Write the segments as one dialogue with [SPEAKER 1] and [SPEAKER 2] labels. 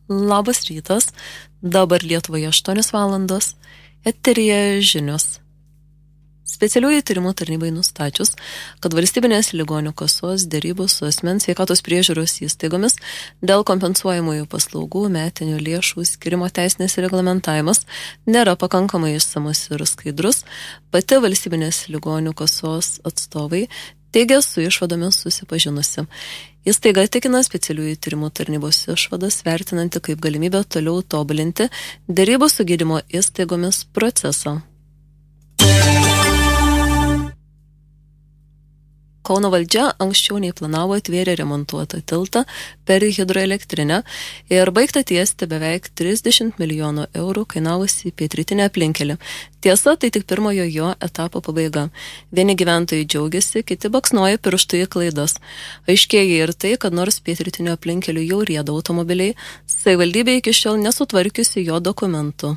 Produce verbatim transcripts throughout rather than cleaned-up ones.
[SPEAKER 1] Labas rytas, dabar Lietuvoje aštuonios valandos, eteryje žinios. Specialiųjų tyrimų tarnybai nustačius, kad valstybinės ligonių kasos dėrybos su asmens sveikatos priežiūros įstaigomis dėl kompensuojamųjų paslaugų metinių lėšų skirimo teisinės reglamentavimas nėra pakankamai išsamus ir skaidrus, pati valstybinės ligonių kasos atstovai teigia su išvadomis susipažinusi. Įstaiga tikina specialiųjų tyrimų tarnybos išvadas, vertinanti kaip galimybę toliau tobulinti dėrybų su gydymo įstaigomis procesą. Kauno valdžia anksčiau nei planavo atvėrė remontuotą tiltą per hidroelektrinę ir baigta tiesti beveik trisdešimt milijonų eurų kainavusi pietrytinę aplinkelį. Tiesa, tai tik pirmojo jo etapo pabaiga. Vieni gyventojai džiaugiasi, kiti baksnoja pirštų į klaidas. Aiškėja ir tai, kad nors pietrytinio aplinkelių jau rieda automobiliai, savivaldybė iki šiol nesutvarkiusi jo dokumentų.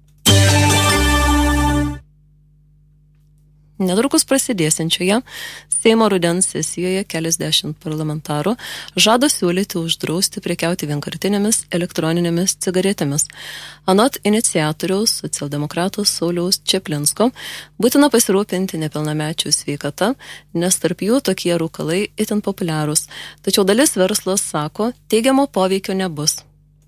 [SPEAKER 1] Netrukus prasidėsiančioje Seimo rudens sesijoje keliasdešimt parlamentarų žada siūlyti uždrausti prekiauti vienkartinėmis elektroninėmis cigaretėmis. Anot iniciatoriaus socialdemokratų Sauliaus Čeplinsko būtina pasirūpinti nepilnamečių sveikata, nes tarp jų tokie rūkalai itin populiarūs. Tačiau dalis verslas sako, teigiamo poveikio nebus.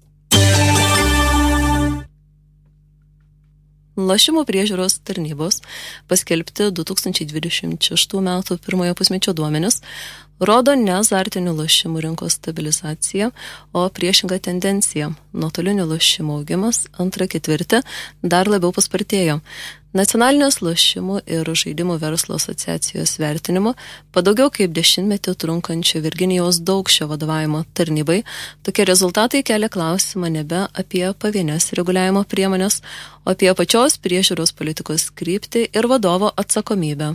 [SPEAKER 1] Lošimų priežiūros tarnybos paskelbti du tūkstančiai dvidešimt šeštų metų pirmojo pusmečio duomenis rodo ne azartinių lošimų rinkos stabilizaciją, o priešingą tendenciją. Nuotolinių lošimų augimas antrą ketvirtį dar labiau paspartėjo. Nacionalinės lošimų ir žaidimų verslo asociacijos vertinimo padaugiau kaip dešimtmetį trunkančio Virginijaus Daukšio vadovavimo tarnybai tokie rezultatai kelia klausimą nebe apie pavienės reguliavimo priemonės, o apie pačios priežiūros politikos kryptį ir vadovo atsakomybę.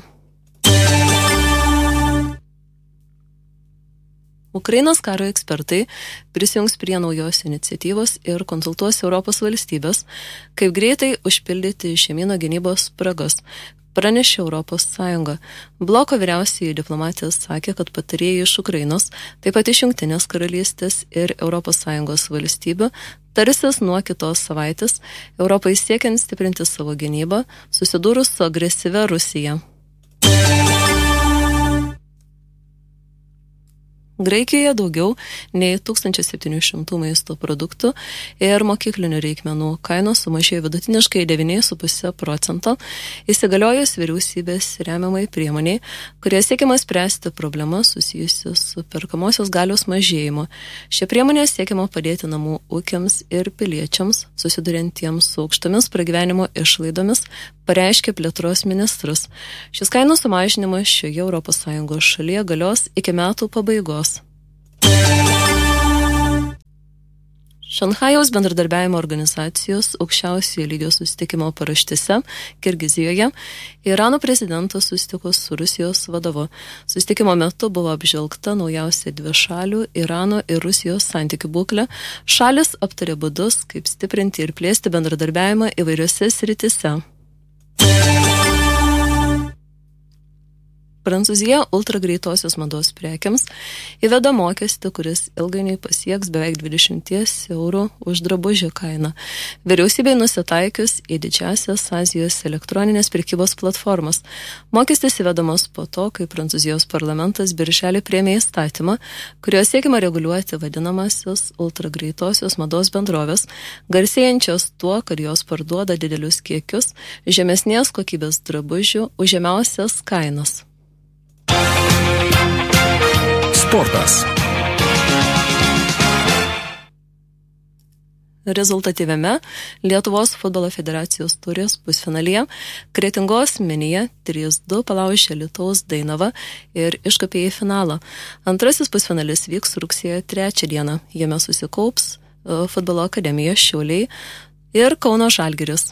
[SPEAKER 1] Ukrainos karo ekspertai prisijungs prie naujos iniciatyvos ir konsultuos Europos valstybės, kaip greitai užpildyti žemyno gynybos spragas, pranešė Europos Sąjunga. Bloko vyriausiai diplomatės sakė, kad patarėjai iš Ukrainos, taip pat iš Jungtinės karalystės ir Europos Sąjungos valstybių tarsis nuo kitos savaitės Europai siekiant stiprinti savo gynybą, susidūrus su agresyvia Rusija. Graikijoje daugiau nei tūkstantis septyni šimtai maisto produktų ir mokyklinių reikmenų kainos sumažėjo vidutiniškai devyni su puse procento, įsigaliojus vyriausybės remiamai priemoniai, kurie siekiama spręsti problemas susijusius su perkamosios galios mažėjimu. Šia priemonė siekiama padėti namų ūkiams ir piliečiams, susiduriantiems su aukštomis pragyvenimo išlaidomis, pareiškė plėtros ministras. Šis kainų sumažinimas šioje Europos Sąjungos šalyje galios iki metų pabaigos. Šanchajaus bendradarbiavimo organizacijos aukščiausiojo lygio susitikimo paraštėse Kirgizijoje Irano prezidentas susitiko su Rusijos vadovu. Susitikimo metu buvo apžvelgta naujausia dvišalių Irano ir Rusijos santykių būklė. Šalis aptarė būdus, kaip stiprinti ir plėsti bendradarbiavimą įvairiose srityse. Prancūzija ultragreitosios mados prekiams įveda mokestį, kuris ilgainiui pasieks beveik dvidešimt eurų už drabužį kainą. Vyriausybei nusitaikius į didžiąsias Azijos elektroninės prekybos platformas. Mokestis įvedamas po to, kai Prancūzijos parlamentas birželį priėmė įstatymą, kuriuo siekiama reguliuoti vadinamasis ultragreitosios mados bendrovės, garsėjančios tuo, kad jos parduoda didelius kiekius žemesnės kokybės drabužių už žemiausias kainas.
[SPEAKER 2] Sportas.
[SPEAKER 1] Rezultatyviame Lietuvos futbolo federacijos taurės pusfinalyje Kretingos Minija trys du palaužė Alytaus Dainavą ir iškopė į finalą. Antrasis pusfinalis vyks rugsėjo trečią dieną. Jame susikaups futbolo akademija Šiauliai ir Kauno Žalgiris.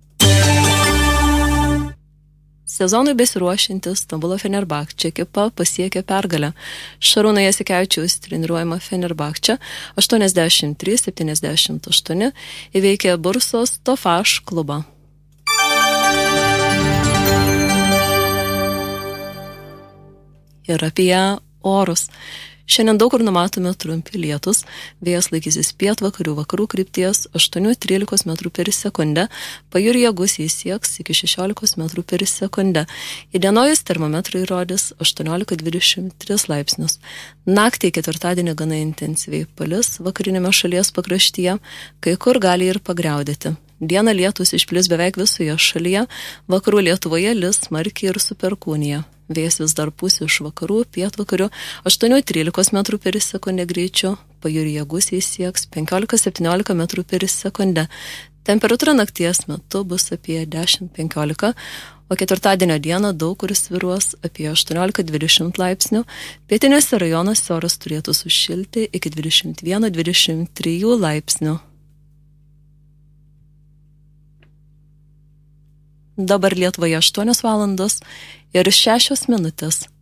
[SPEAKER 1] Sezonui besiruošiantis Stambulo Fenerbahče ekipa pasiekė pergalę. Šarūno Jasikevičiaus treniruojama Fenerbahče aštuoniasdešimt trys septyniasdešimt aštuoni įveikė Bursos Tofaš klubą. Ir apie orus. Šiandien daug kur numatomi trumpi lietus, vėjas laikysis pietvakarių vakarų krypties aštuoni trylika metrų per sekundę, pajūryje gūsiai sieks iki šešiolika metrų per sekundę. Įdienojus termometrai rodys aštuoniolika dvidešimt tris laipsnius. Naktį ketvirtadienį gana intensyviai palis vakarinėme šalies pakraštyje, kai kur gali ir pagriaudėti. Dieną lietus išplis beveik visoje šalyje, vakarų Lietuvoje lis smarkiai ir su perkūnija. Vėjas vis dar pūs iš vakarų, pietvakarių aštuoni trylika metrų per sekundę greičiu, pajūryje gūsiai sieks penkiolika septyniolika metrų per sekundę. Temperatūra nakties metu bus apie dešimt penkiolika, o ketvirtadienio dieną daug kur svyruos apie aštuoniolika dvidešimt laipsnių, pietiniuose rajonuose oras turėtų sušilti iki dvidešimt vienas dvidešimt trys laipsnių. Dabar Lietuvoje aštuonios valandos ir šešios minutės.